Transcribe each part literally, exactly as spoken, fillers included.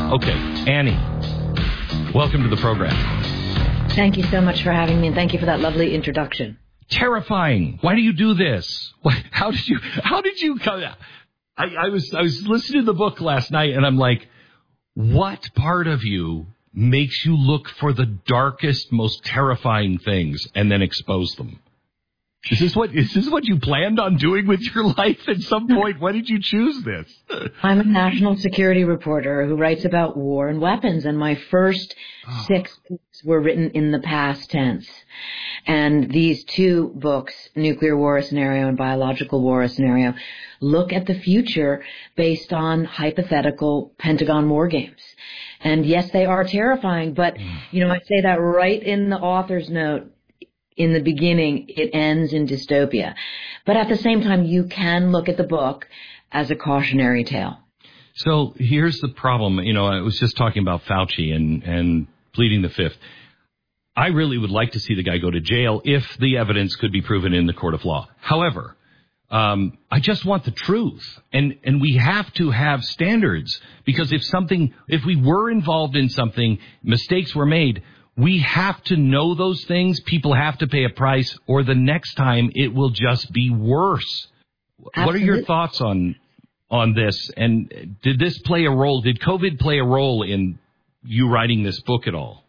Okay, Annie, welcome to the program. Thank you so much for having me, and thank you for that lovely introduction. Terrifying. Why do you do this? Why, how did you, how did you, I, I was, I was listening to the book last night, and I'm like, what part of you makes you look for the darkest, most terrifying things and then expose them? Is this what is this what you planned on doing with your life at some point? Why did you choose this? I'm a national security reporter who writes about war and weapons, and my first oh. six books were written in the past tense. And these two books, Nuclear War Scenario and Biological War Scenario, look at the future based on hypothetical Pentagon war games. And yes, they are terrifying, but, you know, I say that right in the author's note. In the beginning, it ends in dystopia. But at the same time, you can look at the book as a cautionary tale. So here's the problem. You know, I was just talking about Fauci and, and pleading the fifth. I really would like to see the guy go to jail if the evidence could be proven in the court of law. However, um, I just want the truth. And, and we have to have standards, because if something, if we were involved in something, mistakes were made, we have to know those things. People have to pay a price, or the next time it will just be worse. Absolutely. What are your thoughts on on this? And did this play a role? Did COVID play a role in you writing this book at all?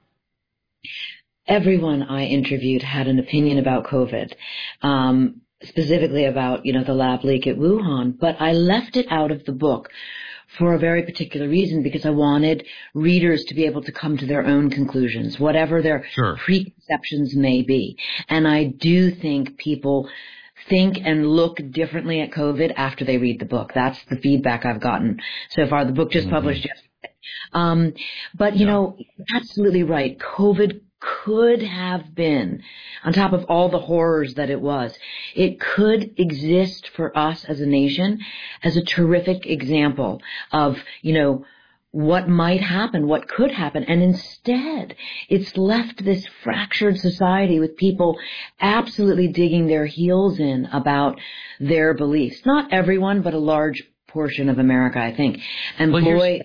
Everyone I interviewed had an opinion about COVID, um, specifically about, you know, the lab leak at Wuhan. But I left it out of the book for a very particular reason, because I wanted readers to be able to come to their own conclusions, whatever their sure. preconceptions may be. And I do think people think and look differently at COVID after they read the book. That's the feedback I've gotten so far. The book just mm-hmm. published yesterday. Um, but, you yeah. know, absolutely right. COVID could have been, on top of all the horrors that it was, it could exist for us as a nation as a terrific example of, you know, what might happen, what could happen. And instead, it's left this fractured society with people absolutely digging their heels in about their beliefs. Not everyone, but a large portion of America, I think. And well, boy,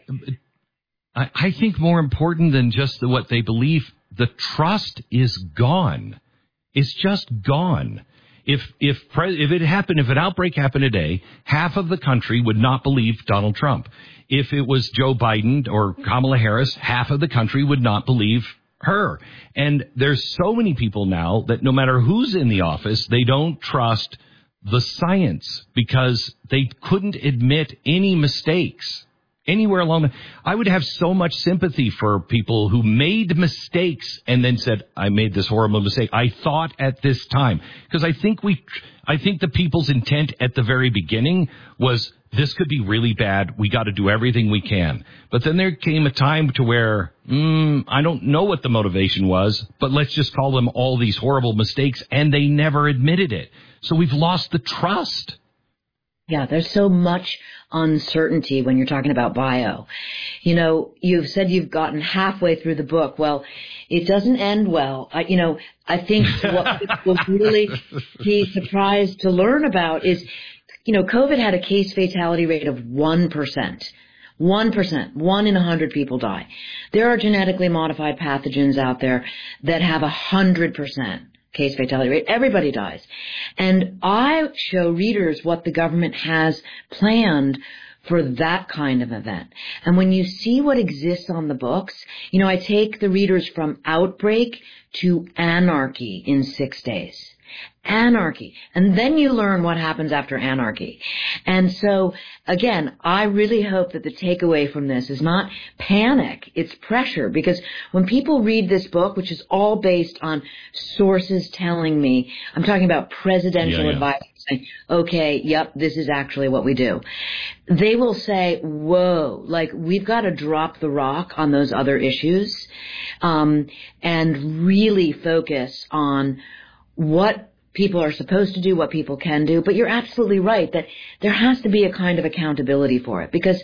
I, I think more important than just the, what they believe, the trust is gone. It's just gone. If if if it happened, if an outbreak happened today, half of the country would not believe Donald Trump. If it was Joe Biden or Kamala Harris, half of the country would not believe her. And there's so many people now that no matter who's in the office, they don't trust the science because they couldn't admit any mistakes. Anywhere along the, I would have so much sympathy for people who made mistakes and then said, I made this horrible mistake. I thought at this time, because I think we, I think the people's intent at the very beginning was this could be really bad. We got to do everything we can. But then there came a time to where, mm, I don't know what the motivation was, but let's just call them all these horrible mistakes. And they never admitted it. So we've lost the trust. Yeah, there's so much uncertainty when you're talking about bio. You know, you've said you've gotten halfway through the book. Well, it doesn't end well. I, you know, I think what people will really be surprised to learn about is, you know, COVID had a case fatality rate of one percent. one percent. One in a hundred people die. There are genetically modified pathogens out there that have a hundred percent. Case fatality rate. Everybody dies. And I show readers what the government has planned for that kind of event. And when you see what exists on the books, you know, I take the readers from outbreak to anarchy in six days. Anarchy. And then you learn what happens after anarchy. And so, again, I really hope that the takeaway from this is not panic, it's pressure. Because when people read this book, which is all based on sources telling me, I'm talking about presidential yeah, yeah. advice, saying, okay, yep, this is actually what we do. They will say, whoa, like we've got to drop the rock on those other issues, um, and really focus on what people are supposed to do, what people can do. But you're absolutely right that there has to be a kind of accountability for it, because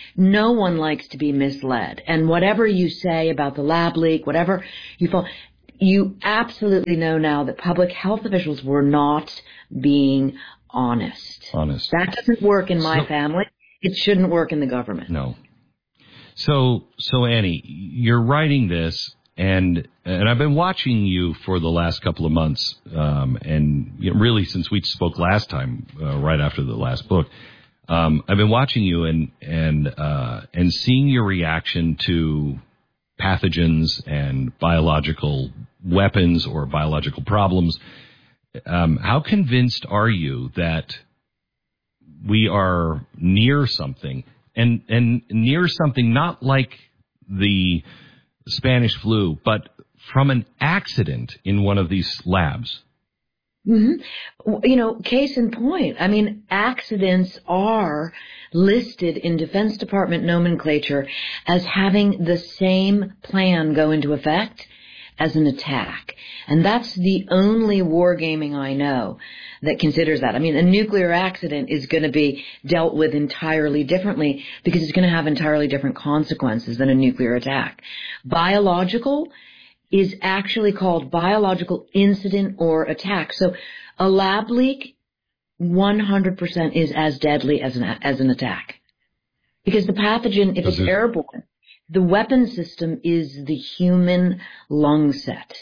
no one likes to be misled. And whatever you say about the lab leak, whatever you feel, you absolutely know now that public health officials were not being honest. Honest. That doesn't work in my so, family. It shouldn't work in the government. No. So, so Annie, you're writing this, and and I've been watching you for the last couple of months, um, and you know, really since we spoke last time, uh, right after the last book. Um, I've been watching you and and uh, and seeing your reaction to pathogens and biological weapons or biological problems. Um, how convinced are you that we are near something, and and near something not like the Spanish flu, but from an accident in one of these labs? Mm-hmm. You know, case in point, I mean, accidents are listed in Defense Department nomenclature as having the same plan go into effect as an attack. And that's the only wargaming I know that considers that. I mean, a nuclear accident is going to be dealt with entirely differently because it's going to have entirely different consequences than a nuclear attack. Biological is actually called biological incident or attack. So a lab leak, one hundred percent is as deadly as an, as an attack. Because the pathogen, if it's airborne, the weapon system is the human lung set.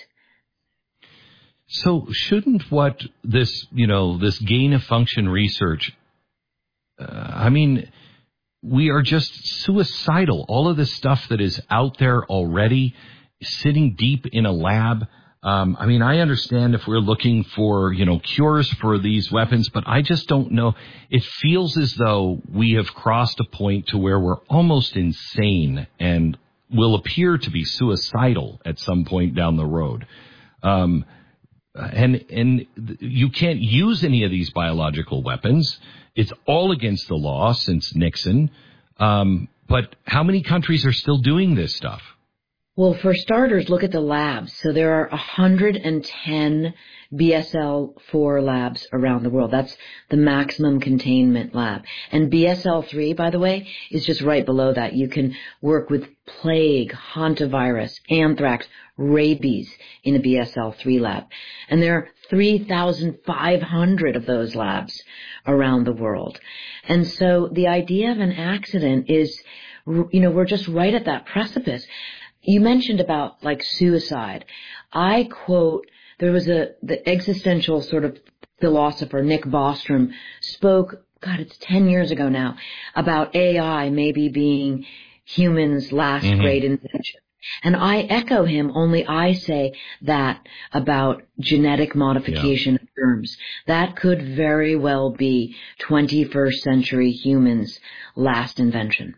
So shouldn't what this, you know, this gain of function research, uh, I mean, we are just suicidal. All of this stuff that is out there already, sitting deep in a lab. Um, I mean, I understand if we're looking for, you know, cures for these weapons, but I just don't know. It feels as though we have crossed a point to where we're almost insane and will appear to be suicidal at some point down the road. Um, and, and you can't use any of these biological weapons. It's all against the law since Nixon. Um, but how many countries are still doing this stuff? Well, for starters, look at the labs. So there are one hundred ten B S L four labs around the world. That's the maximum containment lab. And B S L three, by the way, is just right below that. You can work with plague, hantavirus, anthrax, rabies in a B S L three lab. And there are three thousand five hundred of those labs around the world. And so the idea of an accident is, you know, we're just right at that precipice. You mentioned about like suicide. I quote, there was a, the existential sort of philosopher, Nick Bostrom, spoke, God, it's ten years ago now, about A I maybe being humans' last mm-hmm. great invention. And I echo him, only I say that about genetic modification yeah. of germs. That could very well be twenty-first century humans' last invention.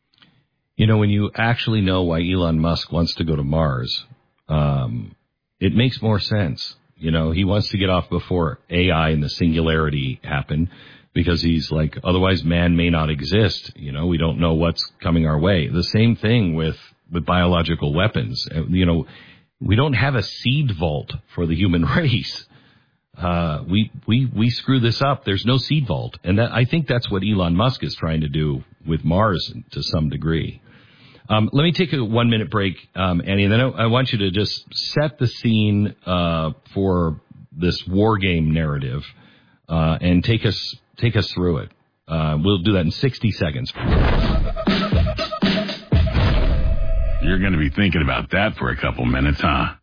You know, when you actually know why Elon Musk wants to go to Mars, um, it makes more sense. You know, he wants to get off before A I and the singularity happen because he's like, otherwise man may not exist. You know, we don't know what's coming our way. The same thing with, with biological weapons. You know, we don't have a seed vault for the human race. Uh, we, we, we screw this up. There's no seed vault. And that, I think that's what Elon Musk is trying to do with Mars to some degree. Um, let me take a one minute break, um, Annie, and then I, I want you to just set the scene, uh, for this war game narrative, uh, and take us, take us through it. Uh, we'll do that in sixty seconds. You're going to be thinking about that for a couple minutes, huh?